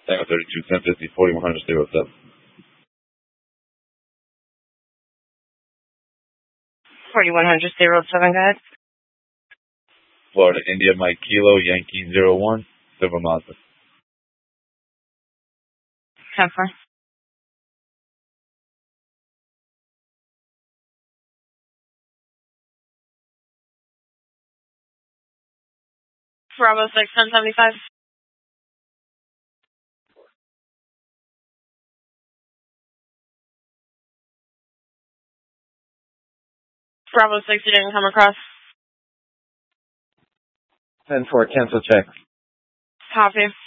Tango 32, 1050, 4100, 07. 4100, 07, go ahead. Florida, India, Mike Kilo, Yankee 01, Silver Mazda. 10-4. Bravo 6, 1075. Bravo 6, you didn't come across. 10-4, cancel check. Copy.